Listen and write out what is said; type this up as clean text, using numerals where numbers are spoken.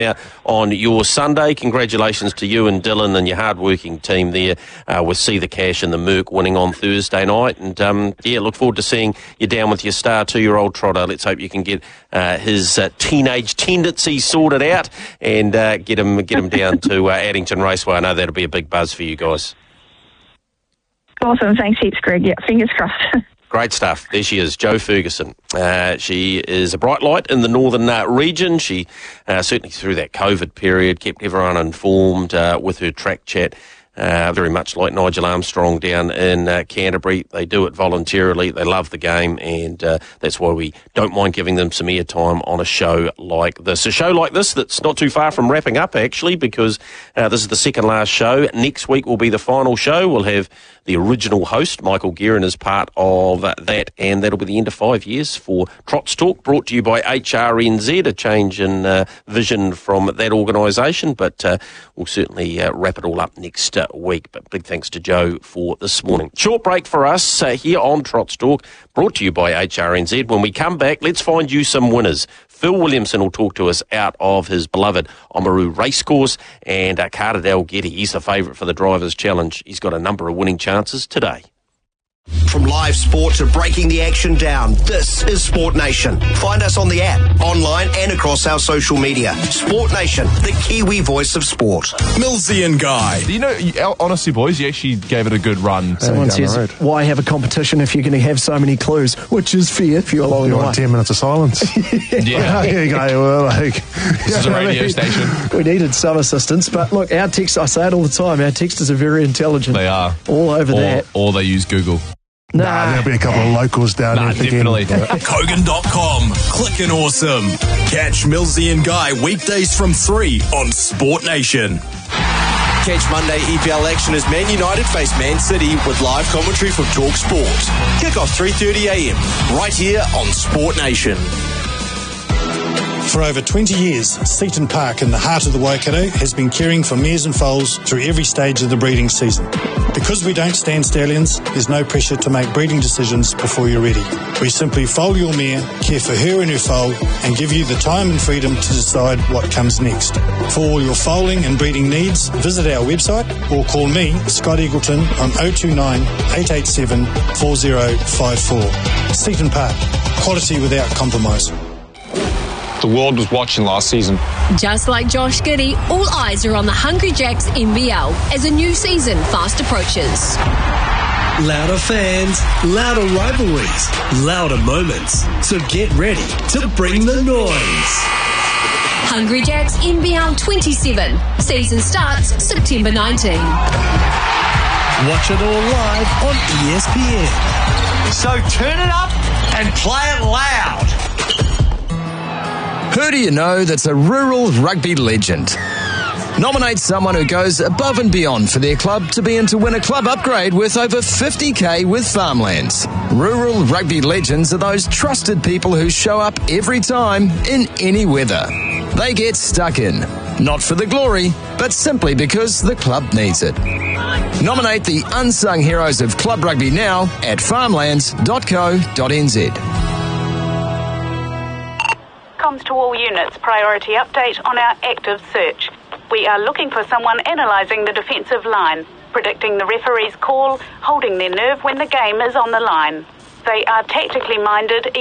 on your Sunday. Congratulations to you and Dylan and your hard-working team there with See the Cash and the Merc winning on Thursday night. And, look forward to seeing you down with your star 2-year-old Trotter. Let's hope you can get his teenage tendencies sorted out and get him down to Addington Raceway. I know that'll be a big buzz for you guys. Awesome. Thanks heaps, Greg. Yeah, fingers crossed. Great stuff. There she is, Jo Ferguson. She is a bright light in the northern region. She certainly through that COVID period kept everyone informed with her track chat. Very much like Nigel Armstrong down in Canterbury. They do it voluntarily. They love the game, and that's why we don't mind giving them some airtime on a show like this. A show like this that's not too far from wrapping up, actually, because this is the second last show. Next week will be the final show. We'll have the original host, Michael Guerin, as part of that, and that'll be the end of 5 years for Trots Talk, brought to you by HRNZ, a change in vision from that organisation, but we'll certainly wrap it all up next week. But big thanks to Jo for this morning. Short break for us here on Trots Talk, brought to you by HRNZ. When we come back, let's find you some winners. Phil Williamson will talk to us out of his beloved Oamaru Racecourse, and Carter Dalgetty, he's the favourite for the Drivers' Challenge. He's got a number of winning chances today. From live sport to breaking the action down, this is Sport Nation. Find us on the app, online and across our social media. Sport Nation, the Kiwi voice of sport. Millsy and Guy. You know, honestly, boys, you actually gave it a good run. Someone says, why have a competition if you're going to have so many clues? Which is fair if you're along the way. 10 minutes of silence. Yeah. Here you go. This is a radio station. We needed some assistance, but look, our text, I say it all the time, our texters are very intelligent. They are. All over that. Or they use Google. Nah, there'll be a couple of locals down there. Definitely. Kogan.com. Clickin' awesome. Catch Millsy and Guy weekdays from 3 on Sport Nation. Catch Monday EPL action as Man United face Man City with live commentary from Talk Sport. Kick off 3:30am, right here on Sport Nation. For over 20 years, Seaton Park in the heart of the Waikato has been caring for mares and foals through every stage of the breeding season. Because we don't stand stallions, there's no pressure to make breeding decisions before you're ready. We simply foal your mare, care for her and her foal, and give you the time and freedom to decide what comes next. For all your foaling and breeding needs, visit our website or call me, Scott Eagleton, on 029 887 4054. Seaton Park, quality without compromise. The world was watching last season. Just like Josh Giddey, all eyes are on the Hungry Jacks NBL as a new season fast approaches. Louder fans, louder rivalries, louder moments. So get ready to bring the noise. Hungry Jacks NBL 27. Season starts September 19. Watch it all live on ESPN. So turn it up and play it loud. Who do you know that's a rural rugby legend? Nominate someone who goes above and beyond for their club to be in to win a club upgrade worth over $50,000 with Farmlands. Rural rugby legends are those trusted people who show up every time in any weather. They get stuck in, not for the glory, but simply because the club needs it. Nominate the unsung heroes of club rugby now at farmlands.co.nz. Comms to all units, priority update on our active search. We are looking for someone analysing the defensive line, predicting the referee's call, holding their nerve when the game is on the line. They are tactically minded,